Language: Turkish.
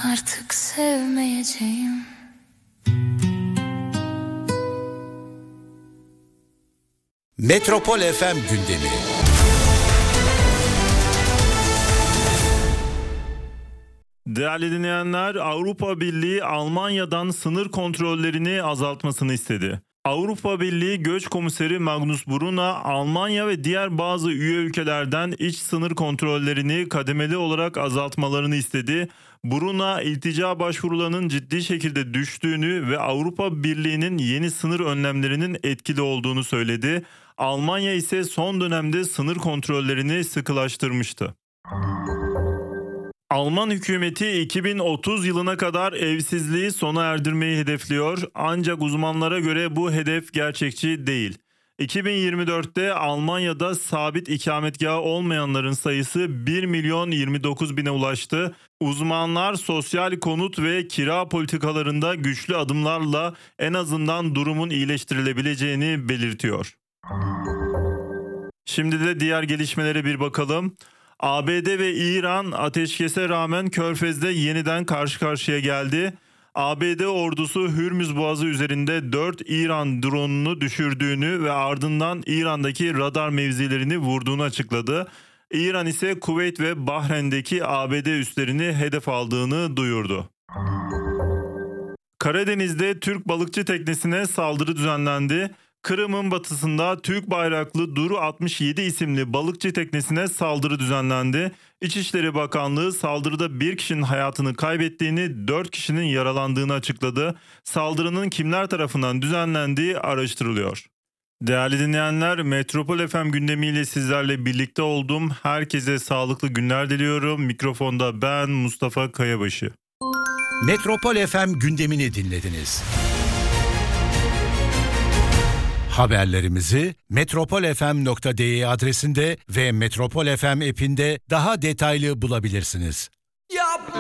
artık sevmeyeceğim. Metropol FM gündemi. Değerli dinleyenler, Avrupa Birliği Almanya'dan sınır kontrollerini azaltmasını istedi. Avrupa Birliği Göç Komiseri Magnus Brunner, Almanya ve diğer bazı üye ülkelerden iç sınır kontrollerini kademeli olarak azaltmalarını istedi. Brunner, iltica başvurularının ciddi şekilde düştüğünü ve Avrupa Birliği'nin yeni sınır önlemlerinin etkili olduğunu söyledi. Almanya ise son dönemde sınır kontrollerini sıkılaştırmıştı. Alman hükümeti 2030 yılına kadar evsizliği sona erdirmeyi hedefliyor, ancak uzmanlara göre bu hedef gerçekçi değil. 2024'te Almanya'da sabit ikametgahı olmayanların sayısı 1 milyon 29 bine ulaştı. Uzmanlar sosyal konut ve kira politikalarında güçlü adımlarla en azından durumun iyileştirilebileceğini belirtiyor. Şimdi de diğer gelişmelere bir bakalım. ABD ve İran ateşkese rağmen Körfez'de yeniden karşı karşıya geldi. ABD ordusu Hürmüz Boğazı üzerinde 4 İran drone'unu düşürdüğünü ve ardından İran'daki radar mevzilerini vurduğunu açıkladı. İran ise Kuveyt ve Bahreyn'deki ABD üslerini hedef aldığını duyurdu. Karadeniz'de Türk balıkçı teknesine saldırı düzenlendi. Kırım'ın batısında Türk bayraklı Duru 67 isimli balıkçı teknesine saldırı düzenlendi. İçişleri Bakanlığı saldırıda bir kişinin hayatını kaybettiğini, 4 kişinin yaralandığını açıkladı. Saldırının kimler tarafından düzenlendiği araştırılıyor. Değerli dinleyenler, Metropol FM gündemiyle sizlerle birlikte oldum. Herkese sağlıklı günler diliyorum. Mikrofonda ben Mustafa Kayabaşı. Metropol FM gündemini dinlediniz. Haberlerimizi metropolfm.de adresinde ve Metropol FM app'inde daha detaylı bulabilirsiniz.